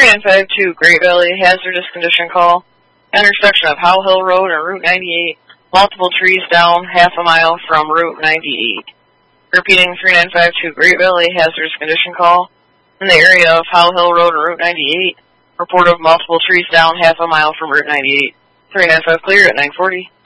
3952 Great Valley hazardous condition call. Intersection of Howell Hill Road and Route 98. Multiple trees down half a mile from Route 98. Repeating 3952 Great Valley hazardous condition call. In the area of Howell Hill Road and Route 98. Report of multiple trees down half a mile from Route 98. 395 clear at 940.